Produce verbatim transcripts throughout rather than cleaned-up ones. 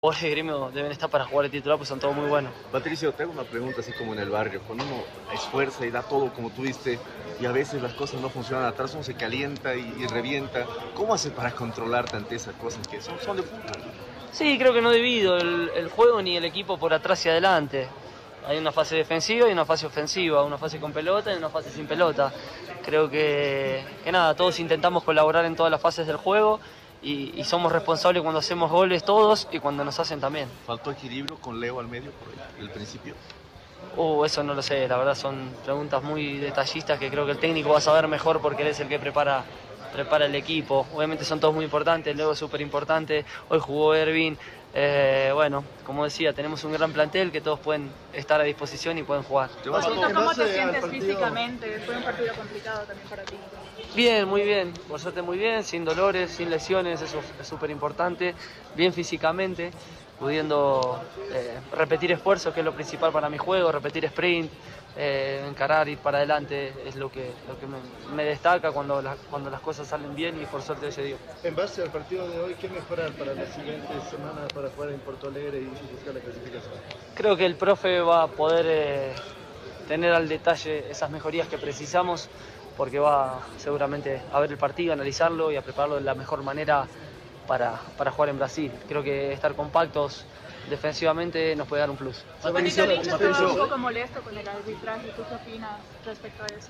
jugadores de Gremio deben estar para jugar el titular, pues son todos muy buenos. Patricio, te hago una pregunta así como en el barrio. Cuando uno esfuerza y da todo como tú diste y a veces las cosas no funcionan, atrás uno se calienta y, y revienta, ¿cómo hace para controlarte ante esas cosas que son, son de fútbol? Sí, creo que no divido el, el juego ni el equipo por atrás y adelante. Hay una fase defensiva y una fase ofensiva, una fase con pelota y una fase sin pelota. Creo que, que nada, todos intentamos colaborar en todas las fases del juego. Y, y somos responsables cuando hacemos goles todos y cuando nos hacen también. ¿Faltó equilibrio con Leo al medio por el principio? Uh, eso no lo sé, la verdad son preguntas muy detallistas que creo que el técnico va a saber mejor porque él es el que prepara, prepara el equipo. Obviamente son todos muy importantes, Leo es súper importante, hoy jugó Ervin. Eh, bueno, como decía, tenemos un gran plantel que todos pueden estar a disposición y pueden jugar. ¿Cómo te sientes físicamente? Fue un partido complicado también para ti. Bien, muy bien, por suerte muy bien, sin dolores, sin lesiones, eso es súper importante, bien físicamente, pudiendo eh, repetir esfuerzos, que es lo principal para mi juego, repetir sprint, eh, encarar, ir para adelante, es lo que, lo que me, me destaca cuando, la, cuando las cosas salen bien y por suerte se dio. En base al partido de hoy, ¿qué mejorar para las siguientes semanas para jugar en Porto Alegre y buscar la clasificación? Creo que el profe va a poder eh, tener al detalle esas mejorías que precisamos, porque va seguramente a ver el partido, a analizarlo y a prepararlo de la mejor manera para, para jugar en Brasil. Creo que estar compactos defensivamente nos puede dar un plus. Patricio, el hincha estaba un poco molesto con el arbitraje. ¿Tú qué opinas respecto a eso?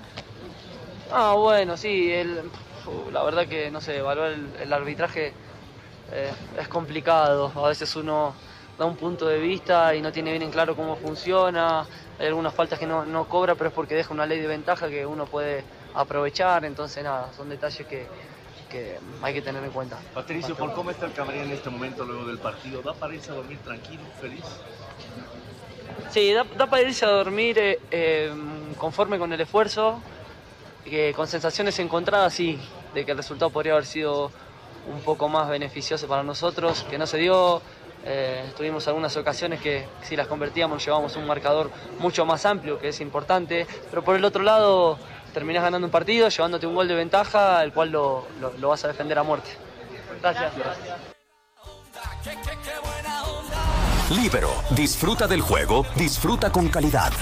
Ah, bueno, sí, el, la verdad que, no sé, evaluar el, el arbitraje eh, es complicado. A veces uno da un punto de vista y no tiene bien en claro cómo funciona. Hay algunas faltas que no, no cobra, pero es porque deja una ley de ventaja que uno puede aprovechar. Entonces, nada, son detalles que, que hay que tener en cuenta. Patricio, ¿por cómo está el camarín en este momento luego del partido? ¿Da para irse a dormir tranquilo, feliz? Sí, da, da para irse a dormir eh, eh, conforme con el esfuerzo, eh, con sensaciones encontradas, sí, de que el resultado podría haber sido un poco más beneficioso para nosotros, que no se dio. Eh, tuvimos algunas ocasiones que si las convertíamos llevábamos un marcador mucho más amplio, que es importante, pero por el otro lado terminás ganando un partido, llevándote un gol de ventaja, el cual lo, lo, lo vas a defender a muerte. Gracias. Líbero, disfruta del juego, disfruta con calidad.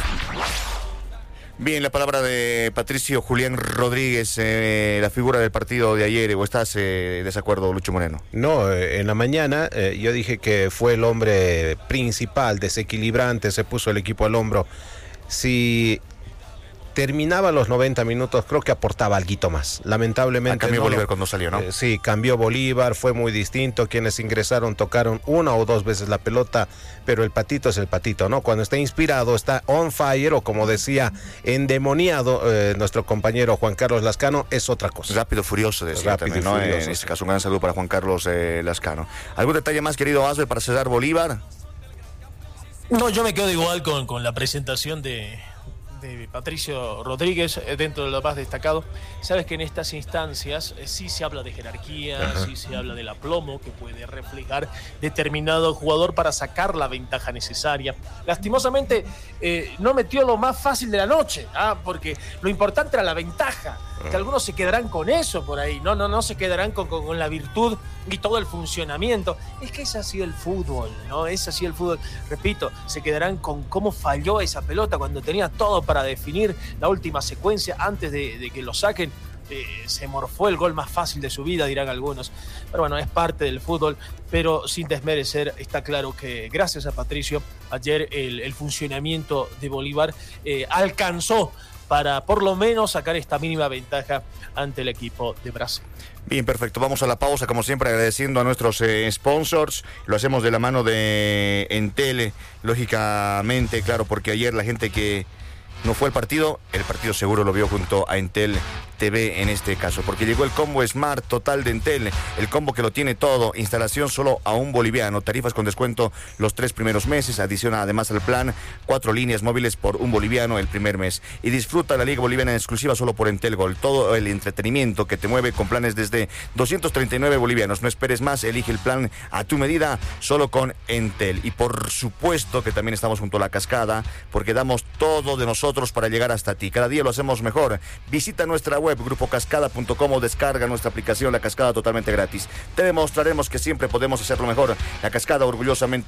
Bien, la palabra de Patricio Julián Rodríguez, eh, la figura del partido de ayer. ¿O estás eh, en desacuerdo, Lucho Moreno? No, eh, en la mañana eh, yo dije que fue el hombre principal, desequilibrante, se puso el equipo al hombro. Si terminaba los noventa minutos, creo que aportaba alguito más. Lamentablemente. Cambió no, Bolívar cuando salió, ¿no? Eh, sí, cambió Bolívar, fue muy distinto. Quienes ingresaron tocaron una o dos veces la pelota, pero el patito es el patito, ¿no? Cuando está inspirado, está on fire, o como decía, endemoniado eh, nuestro compañero Juan Carlos Lascano, es otra cosa. Rápido, furioso, decía Rápido también, y ¿no? furioso, En este sí. caso, un gran saludo para Juan Carlos eh, Lascano. ¿Algún detalle más, querido Asbel, para César Bolívar? No, yo me quedo igual con, con la presentación de, de Patricio Rodríguez dentro de lo más destacado. Sabes que en estas instancias eh, sí se habla de jerarquía, Ajá. sí se habla del aplomo que puede reflejar determinado jugador para sacar la ventaja necesaria. Lastimosamente eh, no metió lo más fácil de la noche, ¿ah? Porque lo importante era la ventaja. Que algunos se quedarán con eso por ahí, no, no, no se quedarán con, con, con la virtud y todo el funcionamiento. Es que es así el fútbol, ¿no? Es así el fútbol. Repito, se quedarán con cómo falló esa pelota cuando tenía todo para definir la última secuencia antes de, de que lo saquen. Eh, se morfó el gol más fácil de su vida, dirán algunos. Pero bueno, es parte del fútbol, pero sin desmerecer, está claro que gracias a Patricio, ayer el, el funcionamiento de Bolívar eh, alcanzó para por lo menos sacar esta mínima ventaja ante el equipo de Brasil. Bien, perfecto. Vamos a la pausa, como siempre, agradeciendo a nuestros eh, sponsors. Lo hacemos de la mano de Entel, lógicamente, claro, porque ayer la gente que no fue al partido, el partido seguro lo vio junto a Entel T V en este caso, porque llegó el combo Smart Total de Entel, el combo que lo tiene todo, instalación solo a un boliviano, tarifas con descuento los tres primeros meses, adiciona además al plan cuatro líneas móviles por un boliviano el primer mes, y disfruta la Liga Boliviana en exclusiva solo por Entel Gol, todo el entretenimiento que te mueve con planes desde doscientos treinta y nueve bolivianos, no esperes más, elige el plan a tu medida, solo con Entel, y por supuesto que también estamos junto a la cascada, porque damos todo de nosotros para llegar hasta ti, cada día lo hacemos mejor, visita nuestra web web grupo cascada punto com o descarga nuestra aplicación La Cascada totalmente gratis. Te demostraremos que siempre podemos hacerlo mejor. La Cascada, orgullosamente